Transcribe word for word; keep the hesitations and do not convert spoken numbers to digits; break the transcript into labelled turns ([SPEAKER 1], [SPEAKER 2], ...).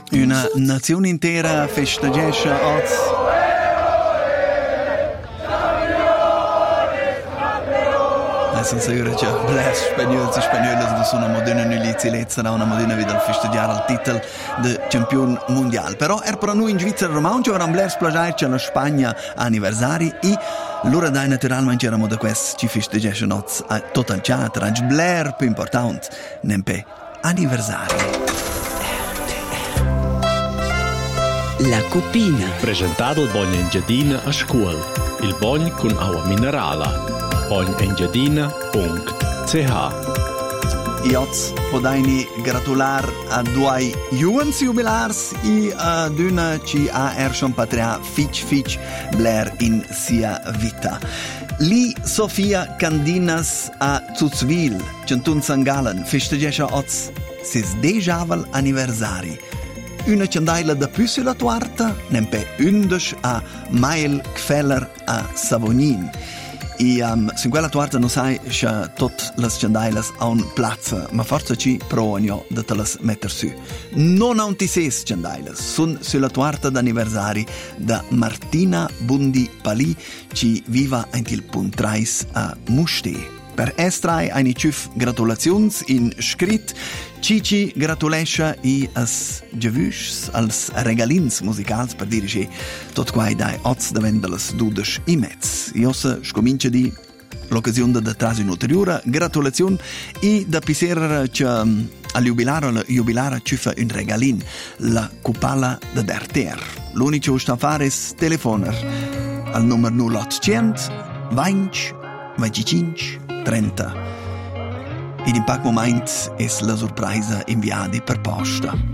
[SPEAKER 1] Una nazione intera festeggia oggi. Senza io che bless spagnoli e spagnole sono moderna nell'izilezza da una moderna vita al festeggiare il titolo di campione mondiale. Però è per noi in Svizzera romano c'è un bless plagiare c'è la Spagna anniversari e l'ora dai naturalmente eravamo da questo ci festeggiamo a total chat range Blair più importante nempe anniversari.
[SPEAKER 2] La Cupina.
[SPEAKER 3] Presentato il Bogn Engiadina a scuola. Il Bogn con acqua minerale. bogn engiadina punto c h.
[SPEAKER 1] Io podaini gratular a due juvens jubilars e ad una ci ha ershon patria fitch fitch Blair in sia vita. Li Sofia Candinas a Zuzwil, Centun Sangalen, festeggia oz ses dejavel anniversari. Una ciandaila da più sulla tuarta, nempe undici a Mail Gfeller a Savognin. E um, in quella tuarta non sai che tutte le ciandailas a un piazza, ma forse ci provano di te le mettere su. Non ha sei ciandailas, sono sulla tuarta d'anniversari da Martina Bundi Pali, ci viva anche il puntrais a Muste. Per estrai eine ciuf gratulazions in scrit, Cici gratulescha i as gewüschs als regalins musicals per dire che tot quai dai oz da vendelas dudes i mezz. Io se scomincia di l'occasione da trasi un'ulteriore gratulazione e da pisera che um, al jubilare al jubilare ci fa un regalin, la cupala da derter. L'unico che sta a fare è telefoner al numero null ottocento venti venticinque trenta. In impact moment è la sorpresa inviata per posta.